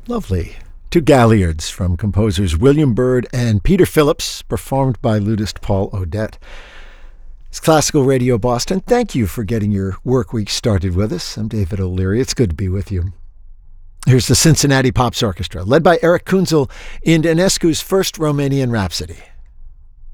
Lovely. Two Galliards from composers William Byrd and Peter Phillips, performed by lutist Paul Odette. It's Classical Radio Boston. Thank you for getting your work week started with us. I'm David O'Leary. It's good to be with you. Here's the Cincinnati Pops Orchestra, led by Eric Kunzel in Enescu's first Romanian Rhapsody.